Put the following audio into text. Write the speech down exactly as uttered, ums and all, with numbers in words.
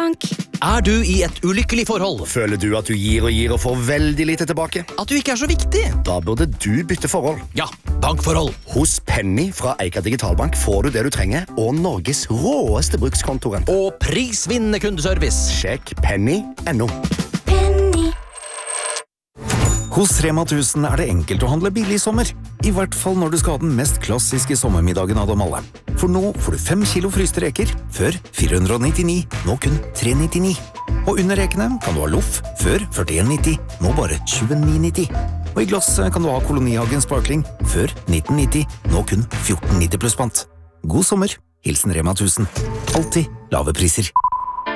Sparebank. Er du i et ulykkelig forhold? Føler du at du gir og gir og får veldig lite tilbake? At du ikke er så viktig? Da burde du bytte forhold. Ja, bankforhold. Hos Penny fra Eika Digitalbank får du det du trenger, og Norges råeste brukskontorent. Og prisvinnende kundeservice. Sjekk penny punktum no. Hos Rema tusen er det enkelt å handle billig i sommer. I hvert fall når du skal ha den mest klassiske sommermiddagen av dem alle. For nå får du fem kilo fryste reker, før fire hundre nittini, nå kun tre nittini. Og under rekene kan du ha loff, før førtien nitti, nå bare tjueni nitti. Og i glass kan du ha Kolonihagen Sparkling, før nitten nitti, nå kun fjorten nitti pluss pant. God sommer, hilsen Rema tusen. Alltid lave priser.